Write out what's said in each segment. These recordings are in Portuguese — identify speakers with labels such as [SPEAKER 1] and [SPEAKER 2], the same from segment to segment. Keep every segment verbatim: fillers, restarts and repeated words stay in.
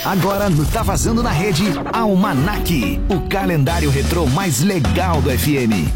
[SPEAKER 1] Agora no Tá Vazando na Rede, Almanac, o calendário retrô mais legal do F M.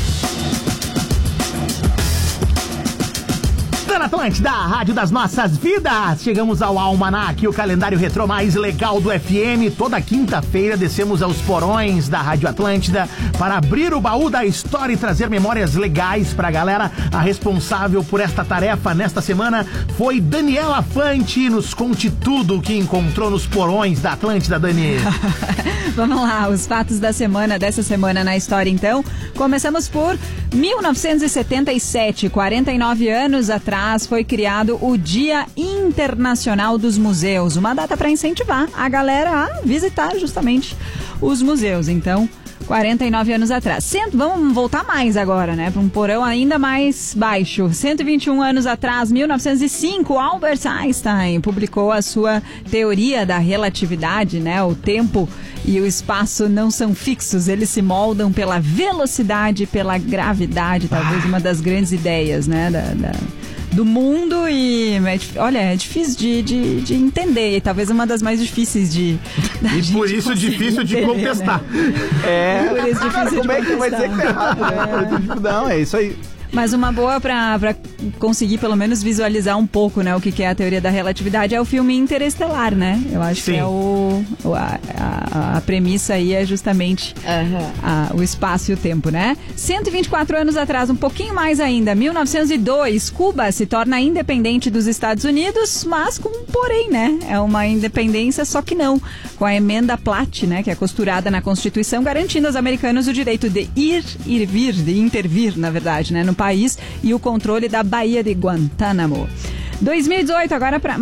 [SPEAKER 2] Na Atlântida, a rádio das nossas vidas. Chegamos ao Almanac, o calendário retrô mais legal do F M. Toda quinta-feira descemos aos porões da Rádio Atlântida para abrir o baú da história e trazer memórias legais pra galera. A responsável por esta tarefa nesta semana foi Daniela Fante. Nos conte tudo o que encontrou nos porões da Atlântida, Dani.
[SPEAKER 3] Vamos lá, os fatos da semana, dessa semana na história então. Começamos por mil novecentos e setenta e sete, quarenta e nove anos atrás, foi criado o Dia Internacional dos Museus, uma data para incentivar a galera a visitar justamente os museus. Então, quarenta e nove anos atrás. Cento, vamos voltar mais agora, né? Para um porão ainda mais baixo. cento e vinte e um anos atrás, mil novecentos e cinco, Albert Einstein publicou a sua teoria da relatividade, né? O tempo e o espaço não são fixos, eles se moldam pela velocidade e pela gravidade, talvez uma das grandes ideias, né? Da, da, do mundo e, olha, é difícil de, de, de entender e talvez uma das mais difíceis de
[SPEAKER 2] e por isso difícil de entender, contestar, né?
[SPEAKER 4] É,
[SPEAKER 3] por isso difícil
[SPEAKER 4] cara, como
[SPEAKER 3] de
[SPEAKER 4] é que vai dizer que tá errado, né? Não, é isso aí.
[SPEAKER 3] Mas uma boa pra, pra conseguir pelo menos visualizar um pouco, né, o que, que é a teoria da relatividade é o filme Interestelar, né? Eu acho Sim. que é o, a, a, a premissa aí é justamente uhum. a, o espaço e o tempo, né? cento e vinte e quatro anos atrás, um pouquinho mais ainda, mil novecentos e dois, Cuba se torna independente dos Estados Unidos, mas com um porém, né? É uma independência, só que não, com a emenda Platt, né, que é costurada na Constituição, garantindo aos americanos o direito de ir e vir, de intervir, na verdade, né, no país e o controle da Baía de Guantánamo. dois mil e dezoito, agora para